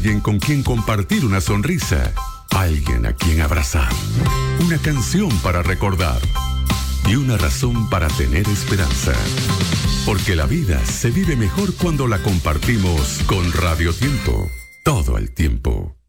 Alguien con quien compartir una sonrisa, alguien a quien abrazar, una canción para recordar y una razón para tener esperanza. Porque la vida se vive mejor cuando la compartimos con Radio Tiempo, todo el tiempo.